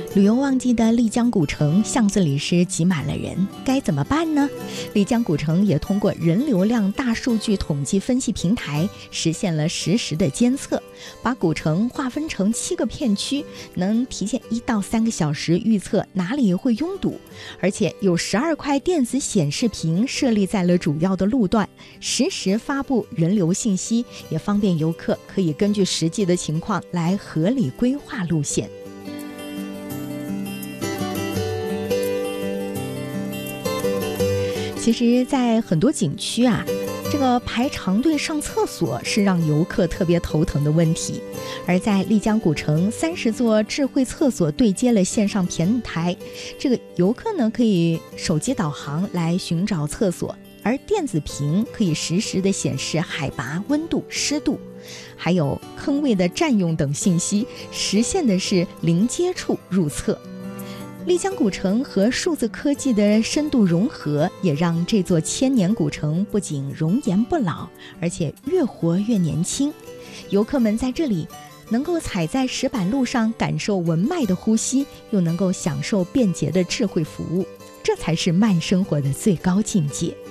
旅游旺季的丽江古城巷子里是挤满了人，该怎么办呢？丽江古城也通过人流量大数据统计分析平台实现了实时的监测，把古城划分成7个片区，能提前1到3个小时预测哪里会拥堵，而且有12块电子显示屏设立在了主要的路段，实时发布人流信息，也方便游客可以根据实际的情况来合理规划路线。其实在很多景区啊，这个排长队上厕所是让游客特别头疼的问题。而在丽江古城30座智慧厕所对接了线上平台，这个游客呢可以手机导航来寻找厕所，而电子屏可以实时的显示海拔、温度、湿度，还有坑位的占用等信息，实现的是零接触入厕。丽江古城和数字科技的深度融合，也让这座千年古城不仅容颜不老，而且越活越年轻。游客们在这里能够踩在石板路上感受文脉的呼吸，又能够享受便捷的智慧服务，这才是慢生活的最高境界。